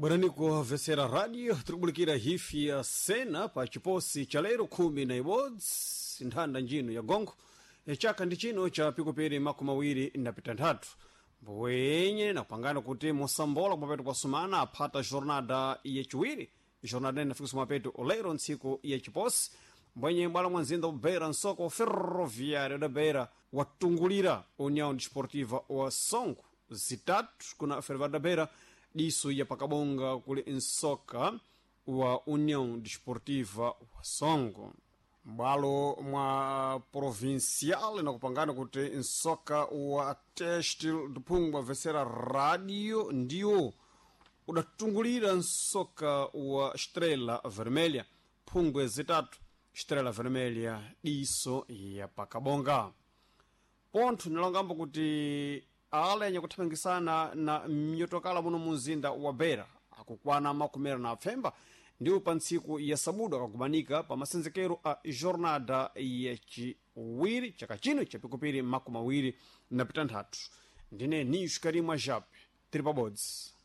Bwananiko Vesera Radio tikubulikira hifi ya sena pa chiposi cha lero 11 nthanda njino ya gongo chaka ndi chino cha pikupiri makumi awiri napita nthatu mbwenye na kupangana kuti mosambola kumapeto kwa sumana aphata jornada ya chiwiri jornada inafika sumapeto olero ntsiku ya chiposi mbwenye mbala mwanzinda ubera nsoko ferroviário da beira watungulira União Desportiva wa Songo zitatu kuna ferroviário da beira diso ya pakabonga kuli nsoka wa União Desportiva wa Songo mbalo mwa provincial na kupangana kuti nsoka wa Testil Dupungwa Vesera Radio ndiyo udatungulira nsoka wa Estrela Vermelha pungwe zitatu Estrela Vermelha diso ya pakabonga ponto nilongambo kuti alenya kuthamangisana na mnyotokala muno muzinda wa Beira akukwana makumera na apfemba ndiwo pa ntsiku ya sabudo akakumanika pa masenzekero a jornada ya chiwiri chaka chino cha pikupiri makumi awiri napita nthatu ndine nishu karimwa jape tiri pabodzi.